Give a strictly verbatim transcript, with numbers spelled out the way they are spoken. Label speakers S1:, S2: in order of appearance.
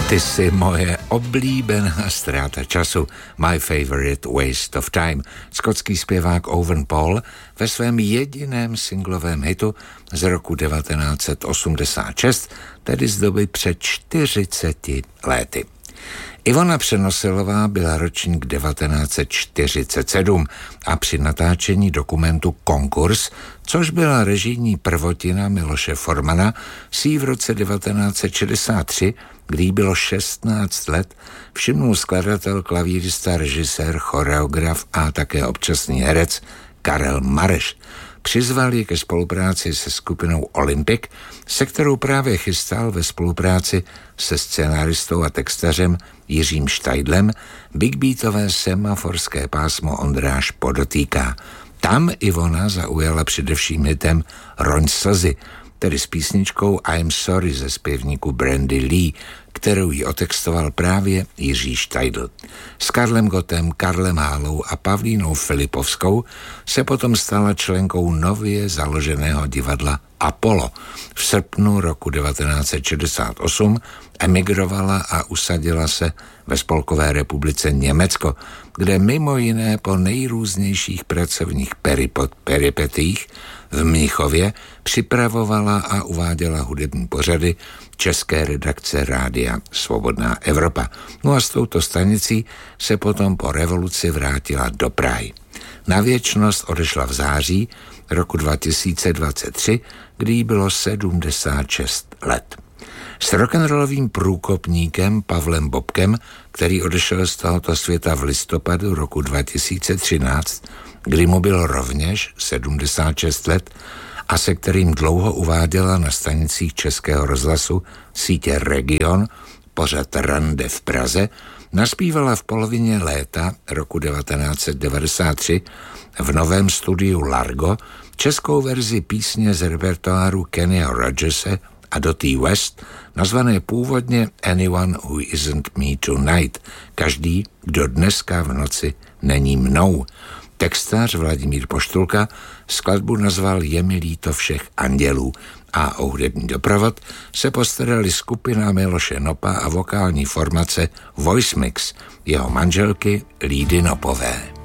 S1: Ty jsi moje oblíbená ztráta času, my favorite waste of time. Skotský zpěvák Owen Paul ve svém jediném singlovém hitu z roku devatenáct set osmdesát šest, tedy z doby před čtyřiceti lety. Ivona Přenosilová byla ročník devatenáct set čtyřicet sedm a při natáčení dokumentu Konkurs, což byla režijní prvotina Miloše Formana, si v roce devatenáct set šedesát tři, kdy jí bylo šestnáct let, všimnul skladatel, klavírista, režisér, choreograf a také občasný herec Karel Mareš. Přizval ji ke spolupráci se skupinou Olympic, se kterou právě chystal ve spolupráci se scenáristou a textařem Jiřím Štajdlem big beatové semaforské pásmo Ondráš podotýká. Tam Ivona zaujala především hitem Roň slzy, tedy s písničkou I'm Sorry ze zpěvníku Brandy Lee, kterou ji otextoval právě Jiří Štajdl. S Karlem Gottem, Karlem Hálou a Pavlínou Filipovskou se potom stala členkou nově založeného divadla Apollo. V srpnu roku devatenáct set šedesát osm emigrovala a usadila se ve Spolkové republice Německo, kde mimo jiné po nejrůznějších pracovních peripot, peripetích v Mnichově připravovala a uváděla hudební pořady české redakce rádia Svobodná Evropa. No a s touto stanicí se potom po revoluci vrátila do Prahy. Na věčnost odešla v září roku dva tisíce dvacet tři, kdy jí bylo sedmdesát šest let. S rock'n'rollovým průkopníkem Pavlem Bobkem, který odešel z tohoto světa v listopadu roku dva tisíce třináct, kdy mu bylo rovněž sedmdesát šest let a se kterým dlouho uváděla na stanicích Českého rozhlasu sítě Region pořad Rande v Praze, naspívala v polovině léta roku devatenáct set devadesát tři v novém studiu Largo českou verzi písně z repertoáru Kennyho Rogerse a Dottie West, nazvané původně Anyone Who Isn't Me Tonight, každý, kdo dneska v noci není mnou. Textář Vladimír Poštulka skladbu nazval Je mi líto všech andělů a o hudební doprovod se postarali skupina Miloše Nopa a vokální formace Voice Mix jeho manželky Lídy Nopové.